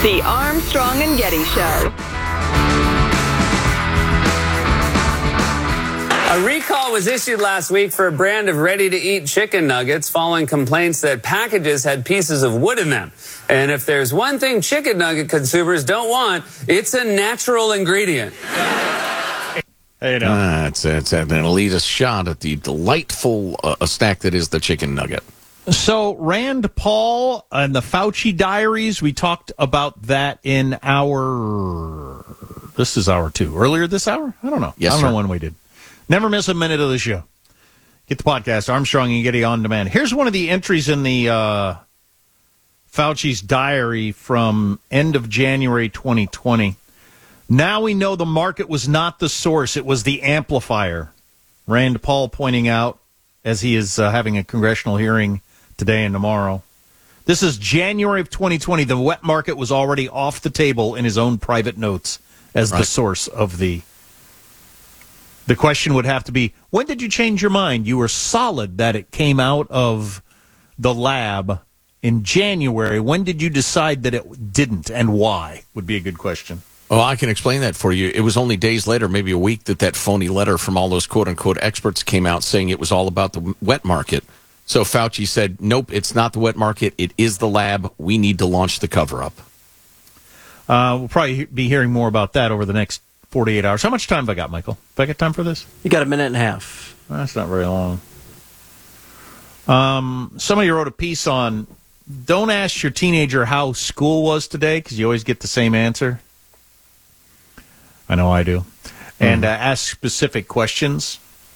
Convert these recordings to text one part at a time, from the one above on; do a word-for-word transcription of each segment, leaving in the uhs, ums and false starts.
The Armstrong and Getty Show. A recall was issued last week for a brand of ready-to-eat chicken nuggets following complaints that packages had pieces of wood in them. And if there's one thing chicken nugget consumers don't want, it's a natural ingredient. Hey, no. uh, it's, it's an elitist shot at the delightful uh, snack that is the chicken nugget. So Rand Paul and the Fauci diaries, we talked about that in our, this is hour two. Earlier this hour? I don't know. Yes, I don't sir. know when we did. Never miss a minute of the show. Get the podcast, Armstrong and Getty On Demand. Here's one of the entries in the uh, Fauci's diary from end of January twenty twenty. Now we know the market was not the source, it was the amplifier. Rand Paul pointing out as he is uh, having a congressional hearing today and tomorrow. This is January of twenty twenty. The wet market was already off the table in his own private notes as Right. the source of the... The question would have to be, when did you change your mind? You were solid that it came out of the lab in January. When did you decide that it didn't, and why? Would be a good question. Oh, I can explain that for you. It was only days later, maybe a week, that that phony letter from all those quote-unquote experts came out saying it was all about the wet market. So Fauci said, nope, it's not the wet market. It is the lab. We need to launch the cover-up. Uh, we'll probably be hearing more about that over the next forty-eight hours. How much time have I got, Michael? Have I got time for this? You got a minute and a half. That's not very long. Um, somebody wrote a piece on, don't ask your teenager how school was today, because you always get the same answer. I know I do. And uh, ask specific questions.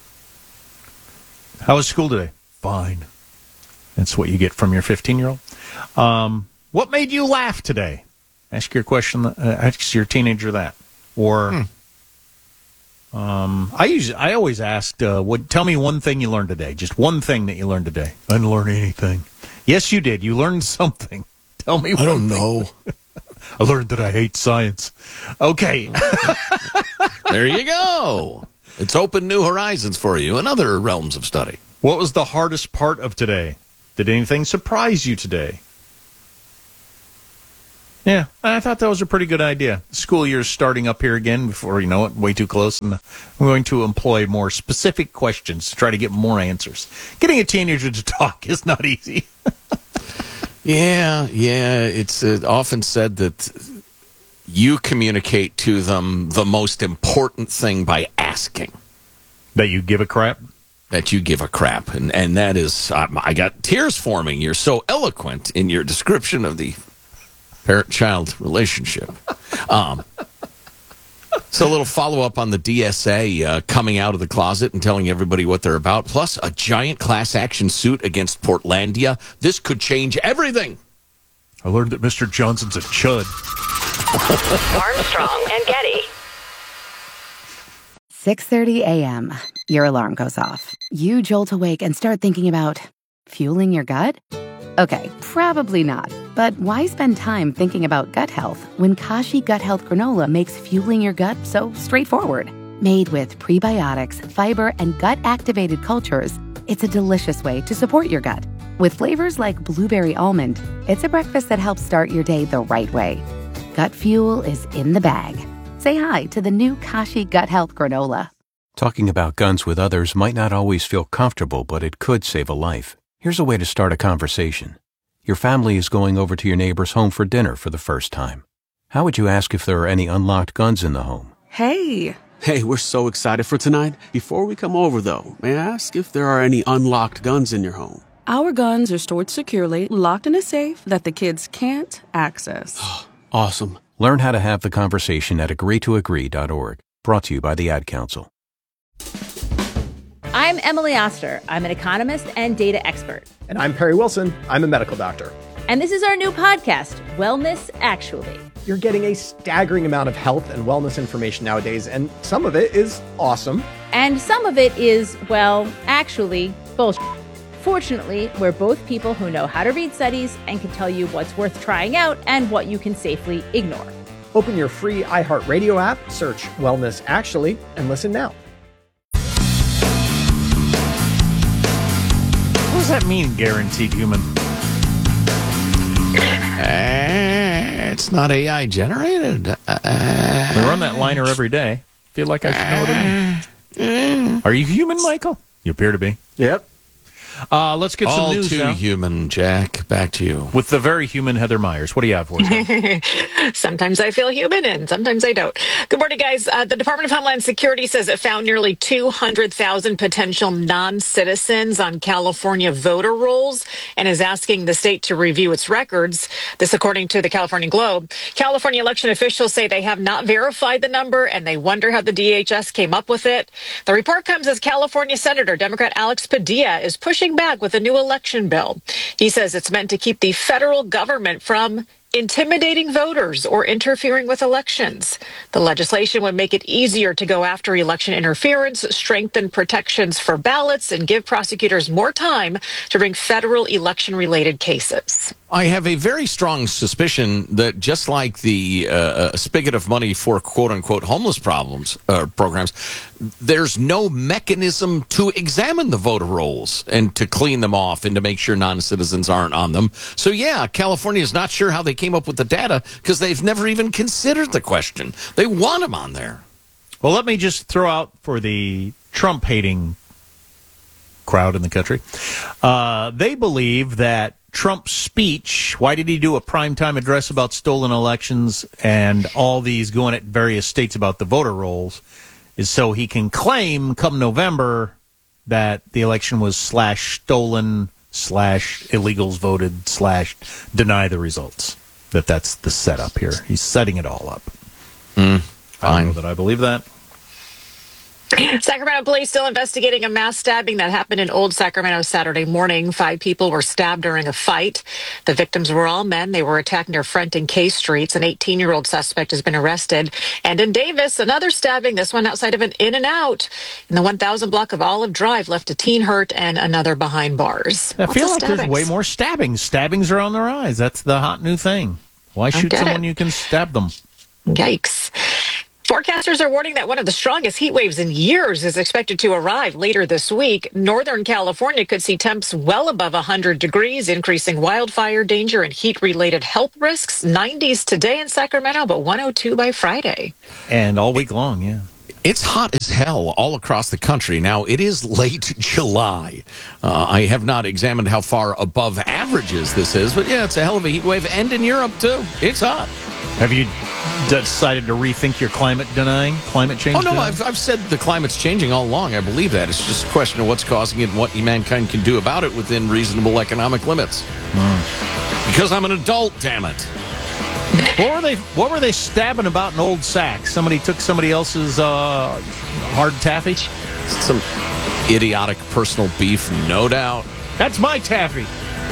How was school today? Fine. That's what you get from your fifteen-year-old. Um, what made you laugh today? Ask your question. Uh, ask your teenager that. Or, hmm. um, I usually, I always asked, uh, "What? Tell me one thing you learned today. Just one thing that you learned today." I didn't learn anything. Yes, you did. You learned something. Tell me. I one don't thing. know. I learned that I hate science. Okay. There you go. It's opened new horizons for you in other realms of study. What was the hardest part of today? Did anything surprise you today? Yeah, I thought that was a pretty good idea. The school year's starting up here again before you know it, way too close. And I'm going to employ more specific questions to try to get more answers. Getting a teenager to talk is not easy. Yeah, yeah. It's uh, often said that you communicate to them the most important thing by asking. That you give a crap? That you give a crap. And, and that is, uh, I got tears forming. You're so eloquent in your description of the parent-child relationship. Um, so a little follow-up on the D S A uh, coming out of the closet and telling everybody what they're about, plus a giant class action suit against Portlandia. This could change everything. I learned that Mister Johnson's a chud. Armstrong and Getty. six thirty a.m. Your alarm goes off. You jolt awake and start thinking about fueling your gut? Okay, probably not. But why spend time thinking about gut health when Kashi Gut Health Granola makes fueling your gut so straightforward? Made with prebiotics, fiber, and gut-activated cultures, it's a delicious way to support your gut. With flavors like blueberry almond, it's a breakfast that helps start your day the right way. Gut fuel is in the bag. Say hi to the new Kashi Gut Health Granola. Talking about guns with others might not always feel comfortable, but it could save a life. Here's a way to start a conversation. Your family is going over to your neighbor's home for dinner for the first time. How would you ask if there are any unlocked guns in the home? Hey. Hey, we're so excited for tonight. Before we come over, though, may I ask if there are any unlocked guns in your home? Our guns are stored securely, locked in a safe that the kids can't access. Awesome. Learn how to have the conversation at agree to agree dot org. Brought to you by the Ad Council. I'm Emily Oster. I'm an economist and data expert. And I'm Perry Wilson. I'm a medical doctor. And this is our new podcast, Wellness Actually. You're getting a staggering amount of health and wellness information nowadays, and some of it is awesome. And some of it is, well, actually, bullshit. Fortunately, we're both people who know how to read studies and can tell you what's worth trying out and what you can safely ignore. Open your free iHeartRadio app, search Wellness Actually, and listen now. What does that mean, guaranteed human? Uh, it's not A I generated. Uh, we run that liner every day. Feel like I should know what it means. Are you human, Michael? You appear to be. Yep. Uh, let's get some All news too now. human, Jack. Back to you. With the very human Heather Myers. What do you have for us? Sometimes I feel human and sometimes I don't. Good morning, guys. Uh, the Department of Homeland Security says it found nearly two hundred thousand potential non-citizens on California voter rolls and is asking the state to review its records. This according to the California Globe. California election officials say they have not verified the number and they wonder how the D H S came up with it. The report comes as California Senator Democrat Alex Padilla is pushing back with a new election bill. He says it's meant to keep the federal government from intimidating voters or interfering with elections. The legislation would make it easier to go after election interference, strengthen protections for ballots, and give prosecutors more time to bring federal election-related cases. I have a very strong suspicion that just like the uh, spigot of money for quote-unquote homeless problems uh, programs, there's no mechanism to examine the voter rolls and to clean them off and to make sure non-citizens aren't on them. So, yeah, California is not sure how they came up with the data because they've never even considered the question. They want them on there. Well, let me just throw out for the Trump-hating crowd in the country. Uh, they believe that Trump's speech, why did he do a primetime address about stolen elections and all these going at various states about the voter rolls, is so he can claim come November that the election was slash stolen, slash illegals voted, slash deny the results. That that's the setup here. He's setting it all up. Mm, I don't know that I believe that. Sacramento police still investigating a mass stabbing that happened in Old Sacramento Saturday morning. Five people were stabbed during a fight. The victims were all men. They were attacked near Front and K Streets. An eighteen-year-old suspect has been arrested. And in Davis, another stabbing, this one outside of an In-N-Out in the one thousand block of Olive Drive, left a teen hurt and another behind bars. I Lots feel of like stabbings. there's way more stabbings. Stabbings are on the rise. That's the hot new thing. Why shoot get someone it. you can stab them? Yikes. Forecasters are warning that one of the strongest heat waves in years is expected to arrive later this week. Northern California could see temps well above one hundred degrees, increasing wildfire danger and heat-related health risks. nineties today in Sacramento, but one oh two by Friday. And all week long, yeah. It's hot as hell all across the country. Now, it is late July. Uh, I have not examined how far above averages this is, but yeah, it's a hell of a heat wave. And in Europe, too. It's hot. Have you decided to rethink your climate denying, climate change Oh, no, denying? I've, I've said the climate's changing all along. I believe that. It's just a question of what's causing it and what mankind can do about it within reasonable economic limits. Mm. Because I'm an adult, damn it. What were they? What were they stabbing about in Old Sac? Somebody took somebody else's uh, hard taffy. Some idiotic personal beef, no doubt. That's my taffy.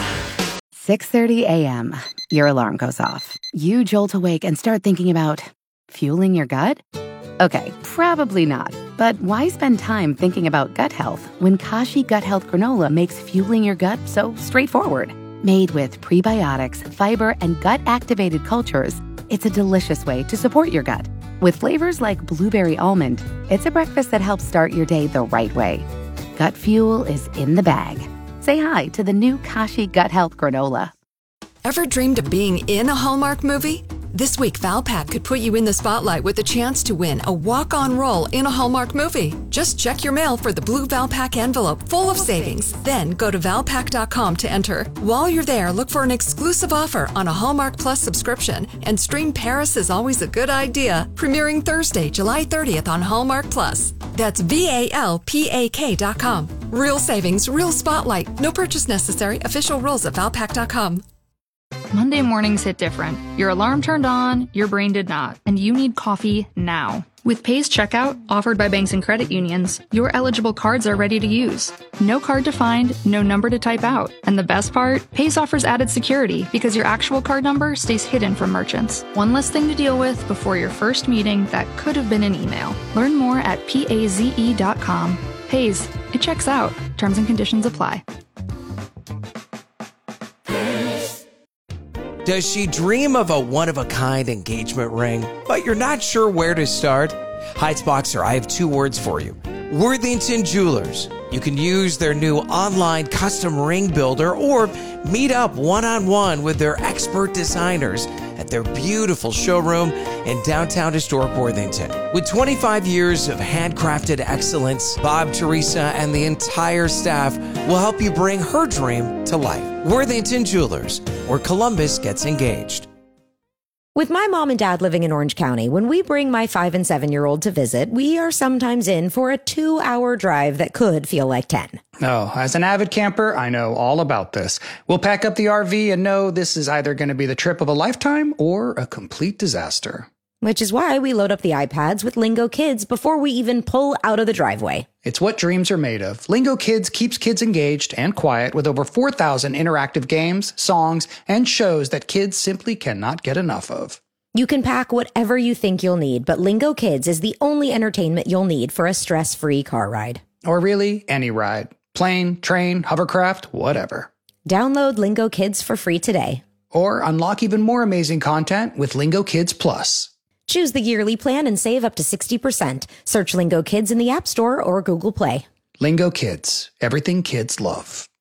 six thirty a.m. Your alarm goes off. You jolt awake and start thinking about fueling your gut? Okay, probably not. But why spend time thinking about gut health when Kashi Gut Health Granola makes fueling your gut so straightforward? Made with prebiotics, fiber, and gut-activated cultures, it's a delicious way to support your gut. With flavors like blueberry almond, it's a breakfast that helps start your day the right way. Gut fuel is in the bag. Say hi to the new Kashi Gut Health Granola. Ever dreamed of being in a Hallmark movie? This week, Valpak could put you in the spotlight with the chance to win a walk-on role in a Hallmark movie. Just check your mail for the blue Valpak envelope full of savings. Then go to valpak dot com to enter. While you're there, look for an exclusive offer on a Hallmark Plus subscription and stream Paris is Always a Good Idea, premiering Thursday, July thirtieth on Hallmark Plus. That's V A L P A K dot com. Real savings, real spotlight. No purchase necessary. Official rules at valpak dot com. Monday mornings hit different. Your alarm turned on, your brain did not, and you need coffee now. With Pay's checkout, offered by banks and credit unions, your eligible cards are ready to use. No card to find, no number to type out. And the best part? Pay's offers added security because your actual card number stays hidden from merchants. One less thing to deal with before your first meeting that could have been an email. Learn more at paze dot com. Pay's, it checks out. Terms and conditions apply. Does she dream of a one-of-a-kind engagement ring, but you're not sure where to start? Heights Boxer, I have two words for you. Worthington Jewelers. You can use their new online custom ring builder or meet up one-on-one with their expert designers at their beautiful showroom in downtown historic Worthington. With twenty-five years of handcrafted excellence, Bob, Teresa, and the entire staff will help you bring her dream to life. Worthington Jewelers, where Columbus gets engaged. With my mom and dad living in Orange County, when we bring my five and seven year old to visit, we are sometimes in for a two hour drive that could feel like ten. Oh, as an avid camper, I know all about this. We'll pack up the R V and know this is either going to be the trip of a lifetime or a complete disaster. Which is why we load up the iPads with Lingo Kids before we even pull out of the driveway. It's what dreams are made of. Lingo Kids keeps kids engaged and quiet with over four thousand interactive games, songs, and shows that kids simply cannot get enough of. You can pack whatever you think you'll need, but Lingo Kids is the only entertainment you'll need for a stress-free car ride. Or really, any ride. Plane, train, hovercraft, whatever. Download Lingo Kids for free today. Or unlock even more amazing content with Lingo Kids Plus. Choose the yearly plan and save up to sixty percent. Search Lingo Kids in the App Store or Google Play. Lingo Kids. Everything kids love.